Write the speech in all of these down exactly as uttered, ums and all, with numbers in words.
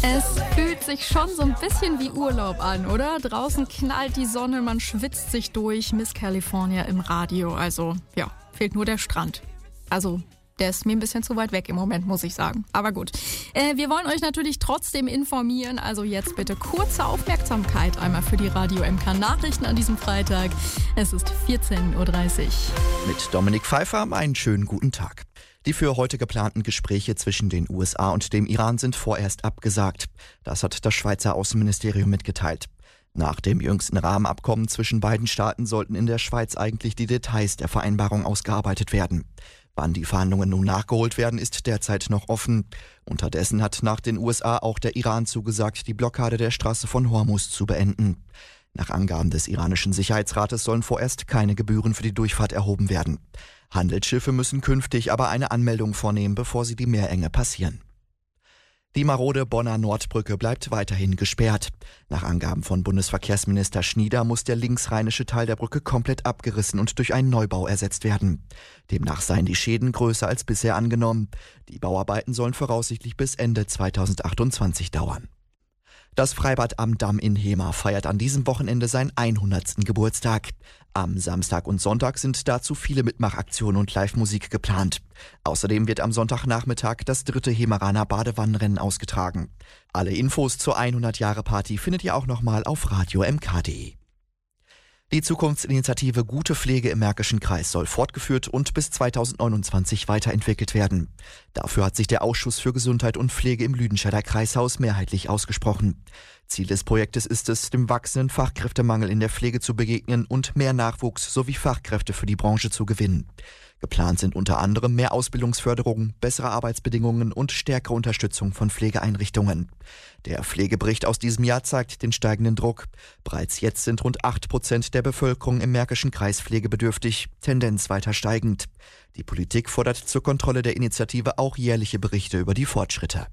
Es fühlt sich schon so ein bisschen wie Urlaub an, oder? Draußen knallt die Sonne, man schwitzt sich durch. Miss California im Radio. Also, ja, fehlt nur der Strand. Also, der ist mir ein bisschen zu weit weg im Moment, muss ich sagen. Aber gut. Äh, wir wollen euch natürlich trotzdem informieren. Also jetzt bitte kurze Aufmerksamkeit einmal für die Radio M K Nachrichten an diesem Freitag. Es ist vierzehn Uhr dreißig. Mit Dominik Pfeiffer einen schönen guten Tag. Die für heute geplanten Gespräche zwischen den U S A und dem Iran sind vorerst abgesagt. Das hat das Schweizer Außenministerium mitgeteilt. Nach dem jüngsten Rahmenabkommen zwischen beiden Staaten sollten in der Schweiz eigentlich die Details der Vereinbarung ausgearbeitet werden. Wann die Verhandlungen nun nachgeholt werden, ist derzeit noch offen. Unterdessen hat nach den U S A auch der Iran zugesagt, die Blockade der Straße von Hormuz zu beenden. Nach Angaben des iranischen Sicherheitsrates sollen vorerst keine Gebühren für die Durchfahrt erhoben werden. Handelsschiffe müssen künftig aber eine Anmeldung vornehmen, bevor sie die Meerenge passieren. Die marode Bonner Nordbrücke bleibt weiterhin gesperrt. Nach Angaben von Bundesverkehrsminister Schnieder muss der linksrheinische Teil der Brücke komplett abgerissen und durch einen Neubau ersetzt werden. Demnach seien die Schäden größer als bisher angenommen. Die Bauarbeiten sollen voraussichtlich bis Ende zweitausendachtundzwanzig dauern. Das Freibad am Damm in Hemer feiert an diesem Wochenende seinen hundertsten Geburtstag. Am Samstag und Sonntag sind dazu viele Mitmachaktionen und Live-Musik geplant. Außerdem wird am Sonntagnachmittag das dritte Hemeraner Badewannenrennen ausgetragen. Alle Infos zur hundert-Jahre-Party findet ihr auch nochmal auf radio m k punkt d e. Die Zukunftsinitiative Gute Pflege im Märkischen Kreis soll fortgeführt und bis zweitausendneunundzwanzig weiterentwickelt werden. Dafür hat sich der Ausschuss für Gesundheit und Pflege im Lüdenscheider Kreishaus mehrheitlich ausgesprochen. Ziel des Projektes ist es, dem wachsenden Fachkräftemangel in der Pflege zu begegnen und mehr Nachwuchs sowie Fachkräfte für die Branche zu gewinnen. Geplant sind unter anderem mehr Ausbildungsförderung, bessere Arbeitsbedingungen und stärkere Unterstützung von Pflegeeinrichtungen. Der Pflegebericht aus diesem Jahr zeigt den steigenden Druck. Bereits jetzt sind rund acht Prozent der Bevölkerung im Märkischen Kreis pflegebedürftig, Tendenz weiter steigend. Die Politik fordert zur Kontrolle der Initiative auch jährliche Berichte über die Fortschritte.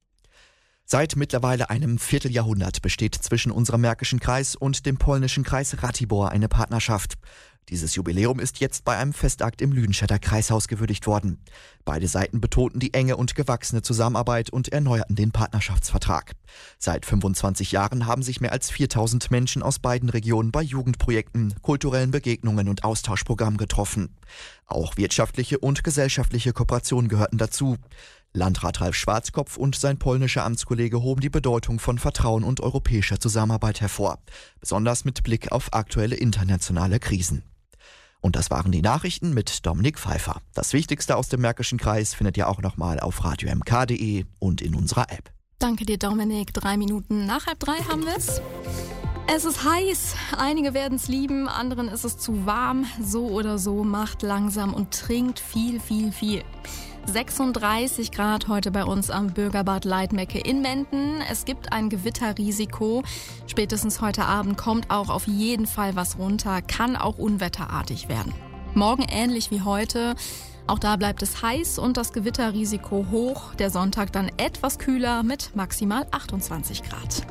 Seit mittlerweile einem Vierteljahrhundert besteht zwischen unserem Märkischen Kreis und dem polnischen Kreis Ratibor eine Partnerschaft. Dieses Jubiläum ist jetzt bei einem Festakt im Lüdenscheider Kreishaus gewürdigt worden. Beide Seiten betonten die enge und gewachsene Zusammenarbeit und erneuerten den Partnerschaftsvertrag. Seit fünfundzwanzig Jahren haben sich mehr als viertausend Menschen aus beiden Regionen bei Jugendprojekten, kulturellen Begegnungen und Austauschprogrammen getroffen. Auch wirtschaftliche und gesellschaftliche Kooperationen gehörten dazu. Landrat Ralf Schwarzkopf und sein polnischer Amtskollege hoben die Bedeutung von Vertrauen und europäischer Zusammenarbeit hervor, besonders mit Blick auf aktuelle internationale Krisen. Und das waren die Nachrichten mit Dominik Pfeiffer. Das Wichtigste aus dem Märkischen Kreis findet ihr auch nochmal auf radio m k punkt d e und in unserer App. Danke dir, Dominik. Drei Minuten nach halb drei haben wir es. Es ist heiß, einige werden es lieben, anderen ist es zu warm. So oder so, macht langsam und trinkt viel, viel, viel. sechsunddreißig Grad heute bei uns am Bürgerbad Leitmecke in Menden. Es gibt ein Gewitterrisiko. Spätestens heute Abend kommt auch auf jeden Fall was runter, kann auch unwetterartig werden. Morgen ähnlich wie heute. Auch da bleibt es heiß und das Gewitterrisiko hoch. Der Sonntag dann etwas kühler mit maximal achtundzwanzig Grad.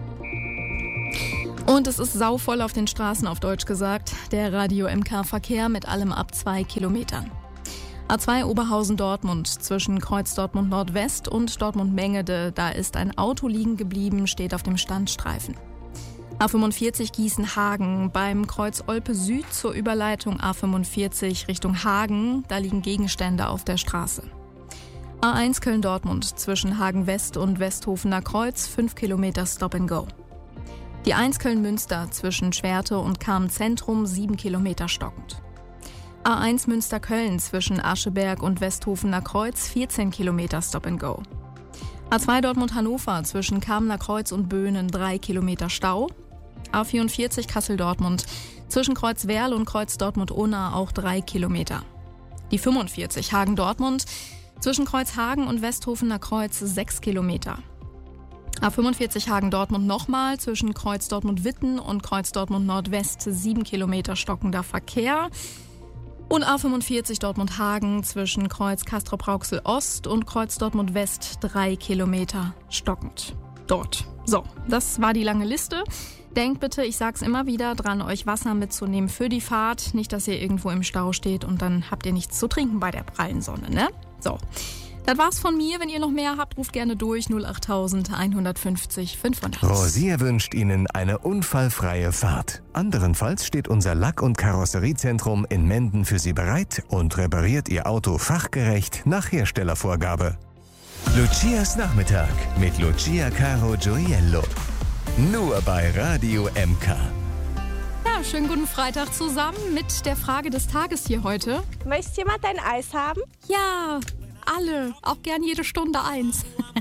Und es ist sauvoll auf den Straßen, auf Deutsch gesagt. Der Radio M K-Verkehr mit allem ab zwei Kilometern. A zwei Oberhausen-Dortmund zwischen Kreuz Dortmund Nordwest und Dortmund-Mengede. Da ist ein Auto liegen geblieben, steht auf dem Standstreifen. A fünfundvierzig Gießen-Hagen beim Kreuz Olpe Süd zur Überleitung A fünfundvierzig Richtung Hagen. Da liegen Gegenstände auf der Straße. A eins Köln-Dortmund zwischen Hagen West und Westhofener Kreuz, fünf Kilometer Stop and Go. Die eins Köln-Münster zwischen Schwerte und Kamen-Zentrum, sieben Kilometer stockend. A eins Münster-Köln zwischen Ascheberg und Westhofener Kreuz, vierzehn Kilometer Stop and Go. A zwei Dortmund-Hannover zwischen Kamener Kreuz und Böhnen, drei Kilometer Stau. A vierundvierzig Kassel-Dortmund zwischen Kreuz Werl und Kreuz Dortmund-Unna, auch drei Kilometer. Die fünfundvierzig Hagen-Dortmund zwischen Kreuz Hagen und Westhofener Kreuz, sechs Kilometer. A fünfundvierzig Hagen-Dortmund nochmal zwischen Kreuz Dortmund-Witten und Kreuz Dortmund-Nordwest, sieben Kilometer stockender Verkehr. Und A fünfundvierzig Dortmund-Hagen zwischen Kreuz Castrop-Rauxel-Ost und Kreuz Dortmund-West, drei Kilometer stockend. Dort. So, das war die lange Liste. Denkt bitte, ich sag's immer wieder, dran, euch Wasser mitzunehmen für die Fahrt. Nicht, dass ihr irgendwo im Stau steht und dann habt ihr nichts zu trinken bei der prallen Sonne, ne? So. Das war's von mir. Wenn ihr noch mehr habt, ruft gerne durch null acht einhundertfünfzig fünfhundert. Rosier wünscht Ihnen eine unfallfreie Fahrt. Anderenfalls steht unser Lack- und Karosseriezentrum in Menden für Sie bereit und repariert Ihr Auto fachgerecht nach Herstellervorgabe. Lucias Nachmittag mit Lucia Caro Gioiello. Nur bei Radio M K. Ja, schönen guten Freitag zusammen mit der Frage des Tages hier heute. Möchtest jemand ein Eis haben? Ja, alle. Auch gern jede Stunde eins.